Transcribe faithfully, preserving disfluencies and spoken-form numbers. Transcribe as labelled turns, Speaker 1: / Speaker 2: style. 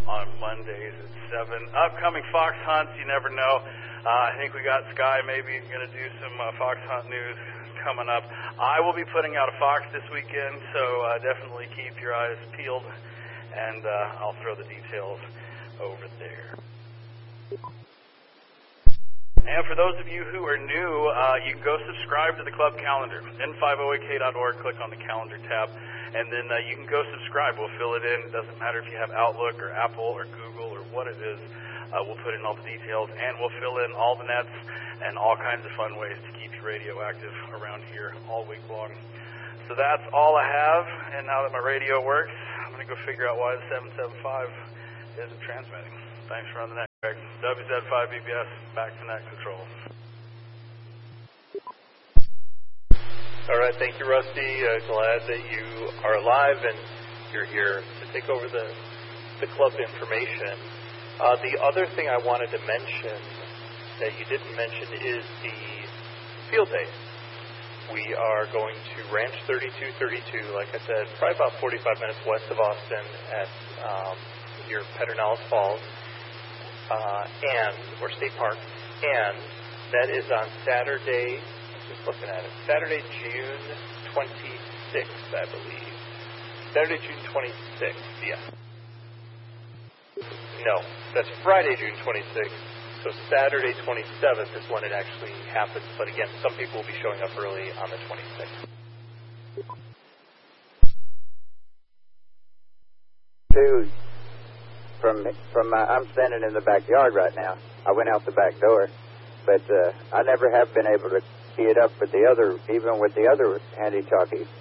Speaker 1: on Mondays at seven. Upcoming Fox hunts, you never know. Uh, I think we got Sky maybe going to do some uh, Fox hunt news coming up. I will be putting out a Fox this weekend, so uh, definitely keep your eyes peeled, and uh, I'll throw the details over there. And for those of you who are new, uh, you can go subscribe to the club calendar, N five oh eight K dot org, click on the calendar tab, and then uh, you can go subscribe. We'll fill it in. It doesn't matter if you have Outlook or Apple or Google or what it is. Uh, we'll put in all the details, and we'll fill in all the nets and all kinds of fun ways to keep you radio active around here all week long. So that's all I have, and now that my radio works, I'm going to go figure out why the seven seven five isn't transmitting. Thanks for on the net, Greg. W Z five B B S, back to net control.
Speaker 2: All right, thank you, Rusty. Uh, glad that you are alive and you're here to take over the, the club information. Uh, the other thing I wanted to mention that you didn't mention is the field days. We are going to Ranch thirty-two thirty-two, like I said, probably about forty-five minutes west of Austin at um, near Pedernales Falls, uh, and or State Park, and that is on Saturday. Just looking at it, Saturday, June twenty-sixth, I believe. Saturday, June twenty-sixth. Yeah. No, that's Friday, June twenty-sixth. So Saturday, twenty-seventh is when it actually happens. But again, some people will be showing up early on the twenty-sixth.
Speaker 3: Dude, from from uh, I'm standing in the backyard right now. I went out the back door, but uh, I never have been able to key it up with the other, even with the other handy talkie.